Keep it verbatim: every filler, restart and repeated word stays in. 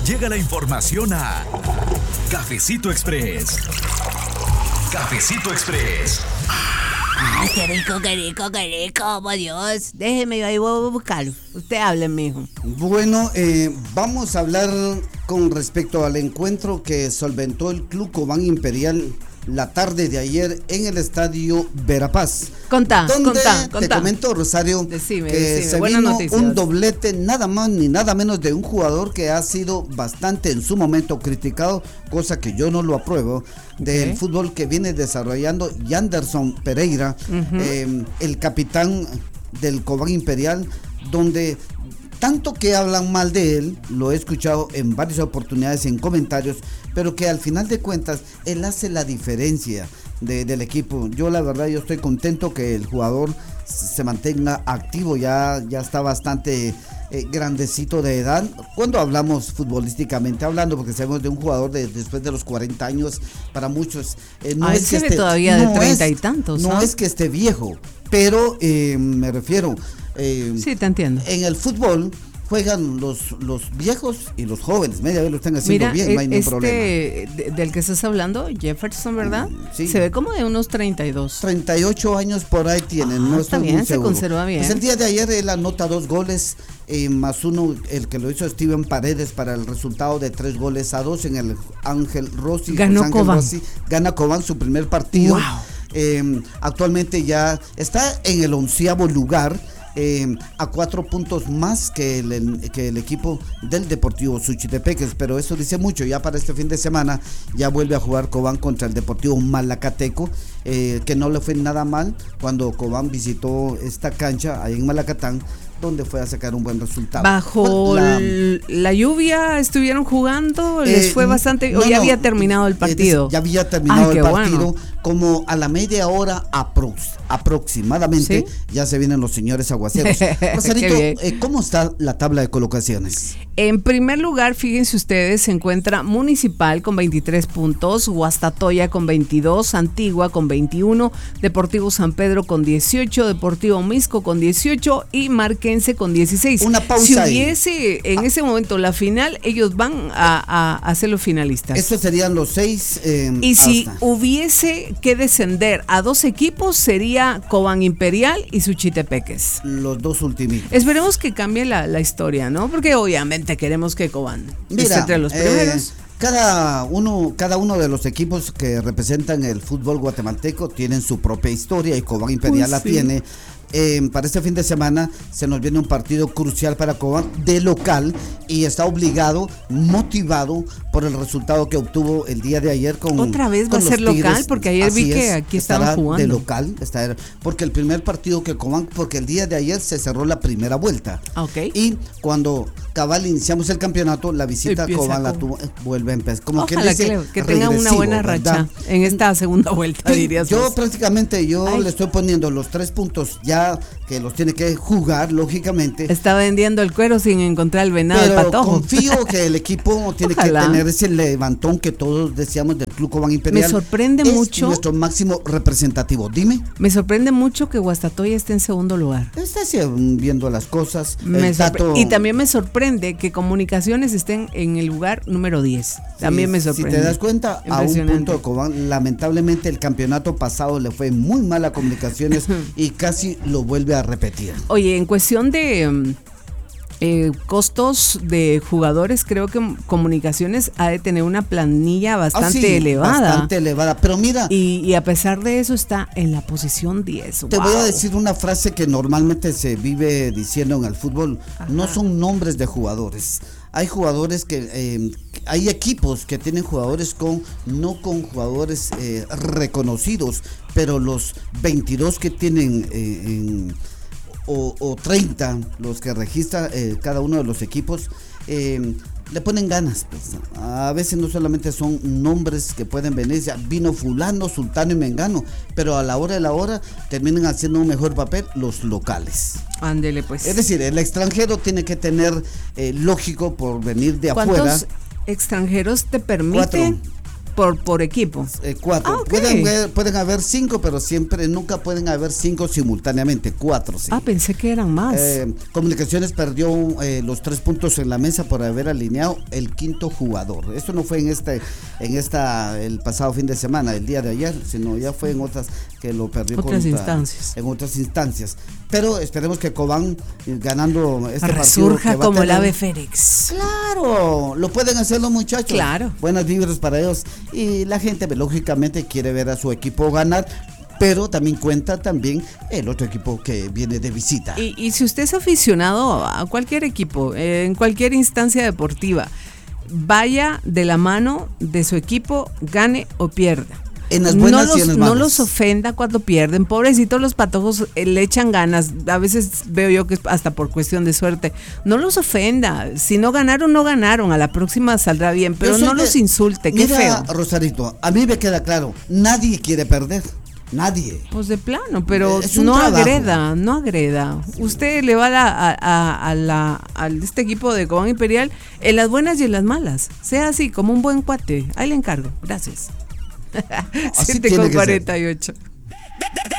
llega la información a Cafecito Express. Cafecito Express. Ay, qué rico, qué rico, qué rico, por Dios. Déjeme, yo ahí voy a buscarlo. Usted hable, mijo. Bueno, eh, vamos a hablar con respecto al encuentro que solventó el Club Cobán Imperial la tarde de ayer en el estadio Verapaz. Contá, donde contá, te contá. comento, Rosario, Decime, que decime. se Buenas vino noticias. un doblete nada más ni nada menos de un jugador que ha sido bastante en su momento criticado, cosa que yo no lo apruebo, del Ok. fútbol que viene desarrollando Yanderson Pereira, Ujú. eh, el capitán del Cobán Imperial, donde tanto que hablan mal de él, lo he escuchado en varias oportunidades en comentarios, pero que al final de cuentas él hace la diferencia de, del equipo. Yo la verdad yo estoy contento que el jugador se mantenga activo, ya, ya está bastante eh, grandecito de edad. Cuando hablamos futbolísticamente hablando, porque sabemos de un jugador de después de los cuarenta años, para muchos eh, no Ah, es él que se ve esté, todavía de no treinta es- y tantos, no ¿ah? es que esté viejo, pero eh, me refiero eh, Sí, te entiendo. en el fútbol juegan los, los viejos y los jóvenes, media vez lo están haciendo Mira, bien, no hay ningún este problema. de- del que estás hablando, Jefferson, ¿verdad? Mm, sí. Se ve como de unos treinta y dos. treinta y ocho años por ahí tienen, Ah, no está estoy bien, muy se seguro. conserva bien. Pues el día de ayer él anota dos goles, eh, más uno, el que lo hizo Steven Paredes para el resultado de tres goles a dos en el Ángel Rossi. Ganó José Ángel Cobán. Rossi, gana Cobán su primer partido. Wow. Eh, actualmente ya está en el onceavo lugar. Eh, a cuatro puntos más que el, que el equipo del Deportivo Suchitepeques, pero eso dice mucho. Ya para este fin de semana ya vuelve a jugar Cobán contra el Deportivo Malacateco, eh, que no le fue nada mal cuando Cobán visitó esta cancha ahí en Malacatán, donde fue a sacar un buen resultado. Bajo La- l- la, lluvia estuvieron jugando, les Eh, fue bastante, no, o ya no, había terminado el eh, partido. Ya había terminado Ay, el qué partido, bueno. como a la media hora aprox- aproximadamente, ¿Sí? ya se vienen los señores aguaceros. Rosarito, Qué bien. eh, ¿cómo está la tabla de colocaciones? En primer lugar, fíjense ustedes, se encuentra Municipal con veintitrés puntos, Guastatoya con veintidós, Antigua con veintiuno, Deportivo San Pedro con dieciocho, Deportivo Misco con dieciocho y Marquense con dieciséis. Una pausa Si ahí. hubiese en ese momento la final, ellos van a, a, a ser los finalistas. Estos serían los seis. eh, Y si hasta- hubiese que descender a dos equipos, sería Cobán Imperial y Suchitepeques. los dos últimos. Esperemos que cambie la, la historia, ¿no? Porque obviamente queremos que Cobán esté Mira, entre los eh, primeros. cada uno, cada uno de los equipos que representan el fútbol guatemalteco tienen su propia historia y Cobán Imperial Uy, la sí. tiene. Eh, para este fin de semana se nos viene un partido crucial para Cobán de local y está obligado, motivado por el resultado que obtuvo el día de ayer con Otra vez va con a ser los Tigres. local, porque ayer Así vi que es, aquí estará estaban jugando. de local, está, porque el primer partido que Cobán, porque el día de ayer se cerró la primera vuelta. Ok. Y cuando cabal iniciamos el campeonato, la visita a Empieza Cobán la con- tuvo, eh, vuelve a empezar. Como quien Ojalá dice, que, le- que tengan una regresivo, buena ¿verdad? racha en esta segunda vuelta, Sí, dirías yo vos. prácticamente yo Ay. le estoy poniendo los tres puntos ya que los tiene que jugar lógicamente, Está vendiendo el cuero sin encontrar el venado de pero patojo. confío que el equipo tiene Ojalá. que tener ese levantón que todos decíamos del Club Cobán Imperial. Me sorprende Es mucho. nuestro máximo representativo. Dime, Me sorprende mucho que Guastatoya esté en segundo lugar. está así viendo las cosas. Me el sorpre- dato- Y también me sorprende que Comunicaciones estén en el lugar número diez. También Sí, me sorprende. Si te das cuenta, a un Impresionante. punto de Cobán, lamentablemente el campeonato pasado le fue muy mal a Comunicaciones y casi lo vuelve a repetir. Oye, en cuestión de mm, eh, costos de jugadores, creo que Comunicaciones ha de tener una planilla bastante Ah, sí, elevada. Bastante elevada, pero mira, Y, y a pesar de eso está en la posición diez. te Wow. voy a decir una frase que normalmente se vive diciendo en el fútbol, no son nombres de jugadores. Hay jugadores que, eh, hay equipos que tienen jugadores con, no con jugadores eh, reconocidos, pero los veintidós que tienen eh, en, o, o treinta, los que registra eh, cada uno de los equipos, eh, le ponen ganas, pues. A veces no solamente son nombres que pueden venir, ya vino fulano, sultano y mengano, pero a la hora de la hora terminan haciendo un mejor papel los locales. Ándele, pues. Es decir, el extranjero tiene que tener, eh, lógico, por venir de ¿Cuántos afuera, extranjeros te permite cuatro. por, por equipo. Eh, cuatro. Ah, okay. pueden, haber, pueden haber cinco, pero siempre, nunca pueden haber cinco simultáneamente, cuatro, sí. Ah, pensé que eran más. Eh, Comunicaciones perdió eh, los tres puntos en la mesa por haber alineado el quinto jugador. Esto no fue en este, en esta, el pasado fin de semana, el día de ayer, sino ya fue en otras que lo perdió. Otras contra, instancias. En otras instancias. Pero esperemos que Cobán, ganando este resurja partido, como el ave fénix. Claro, lo pueden hacer los muchachos. Claro. Buenas vibras para ellos. Y la gente, lógicamente, quiere ver a su equipo ganar, pero también cuenta también el otro equipo que viene de visita. Y, y si usted es aficionado a cualquier equipo, eh, en cualquier instancia deportiva, vaya de la mano de su equipo, gane o pierda. En las buenas no los, y en las no malas. los ofenda cuando pierden, pobrecitos los patojos, eh, le echan ganas, a veces veo yo que es hasta por cuestión de suerte, no los ofenda, si no ganaron, no ganaron, a la próxima saldrá bien, pero no de, los insulte, qué mira, feo. Rosarito, a mí me queda claro, nadie quiere perder. Nadie. Pues de plano, pero no trabajo. agreda, no agreda. Usted le va a, la, a, a, a, la, a este equipo de Cobán Imperial en las buenas y en las malas. Sea así, como un buen cuate. Ahí le encargo. Gracias. siete con cuarenta y ocho.